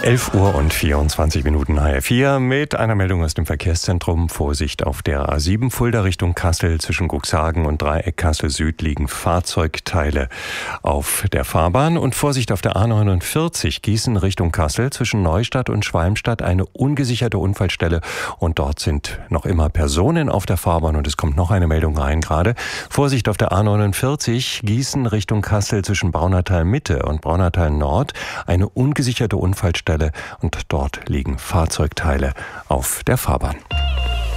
11 Uhr und 24 Minuten HR4 mit einer Meldung aus dem Verkehrszentrum. Vorsicht auf der A7 Fulda Richtung Kassel. Zwischen Cuxhagen und Dreieck Kassel Süd liegen Fahrzeugteile auf der Fahrbahn. Und Vorsicht auf der A49 Gießen Richtung Kassel. Zwischen Neustadt und Schwalmstadt eine ungesicherte Unfallstelle. Und dort sind noch immer Personen auf der Fahrbahn. Und es kommt noch eine Meldung rein gerade. Vorsicht auf der A49 Gießen Richtung Kassel zwischen Braunertal Mitte und Braunertal Nord. Eine ungesicherte Unfallstelle. Und dort liegen Fahrzeugteile auf der Fahrbahn.